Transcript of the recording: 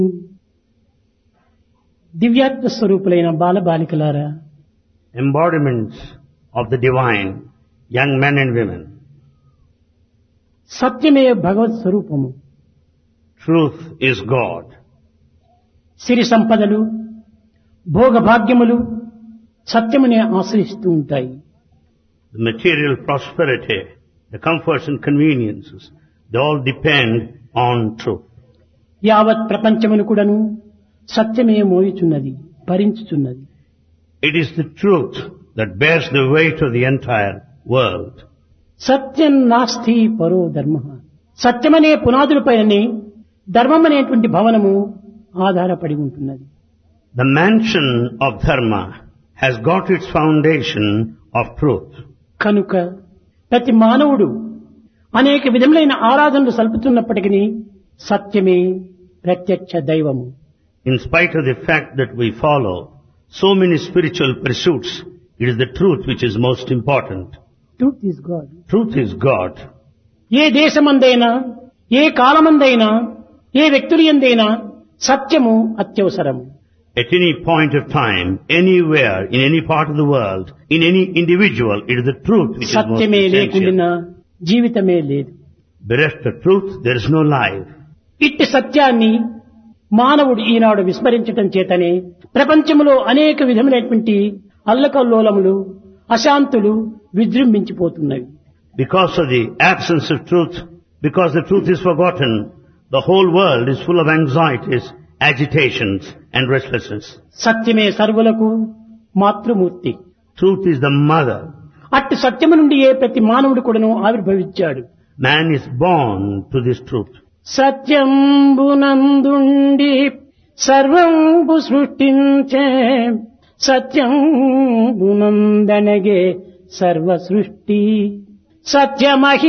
దివ్యాత్మ స్వరూపులైన బాలబాలికలారా, embodiments of the divine, young men and women. సత్యమే భగవత్ స్వరూపము. Truth is God. సిరి సంపదలు, భోగభాగ్యములు సత్యమునే ఆశ్రయిస్తూ ఉంటాయి. The material prosperity, the comforts and conveniences, they all depend on truth. యావత్ ప్రపంచమును కూడాను సత్యమే మోయుచున్నది, భరించుచున్నది. It is the truth that bears the weight of the entire world. సత్యం నాస్తి పరో ధర్మ. సత్యమనే పునాదులపైనే ధర్మం అనేటువంటి భవనము ఆధారపడి ఉంటున్నది. The mansion of dharma has got its foundation of truth. కనుక ప్రతి మానవుడు అనేక విధములైన ఆరాధనలు సల్పుతున్నప్పటికీ సత్యమే ప్రత్యక్ష దైవము. In spite of the fact that we follow so many spiritual pursuits, it is the truth which is most important. Truth is God. Truth is God. ఏ దేశమందైనా, ఏ కాలమందైనా, ఏ వ్యక్తులందైనా సత్యము అత్యవసరము. At any point of time, anywhere, in any part of the world, in any individual, it is the truth which is most సత్యమే లేకుండా essential. జీవితమే లేదు. Bereft of truth, there is no life. ఇట్టి సత్యాన్ని మానవుడు ఈనాడు విస్మరించటం చేతనే ప్రపంచంలో అనేక విధములైనటువంటి అల్లకల్లోలములు, అశాంతులు విజృంభించిపోతున్నవి. Because of the absence of truth, because the truth is forgotten, the whole world is full of anxieties, agitations and restlessness. సత్యమే సర్వులకు మాతృమూర్తి. Truth is the mother. అట్టి సత్యము నుండి ఏ ప్రతి మానవుడు కూడాను ఆవిర్భవించాడు. Man is born to this truth. సత్యంబునందుండి సర్వంబు సృష్టించే, సత్యంబునందనగే సర్వ సృష్టి. సత్యమహి